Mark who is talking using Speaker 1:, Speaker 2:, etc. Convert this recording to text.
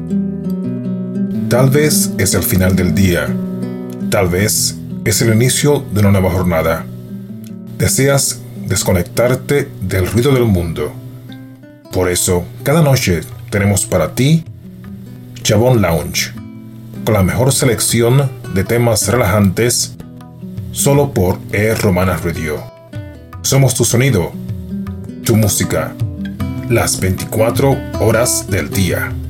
Speaker 1: Tal vez es el final del día. Tal vez es el inicio de una nueva jornada. Deseas desconectarte del ruido del mundo. Por eso, cada noche tenemos para ti Chabón Lounge, con la mejor selección de temas relajantes, solo por Romana Radio. Somos tu sonido, tu música, las 24 horas del día.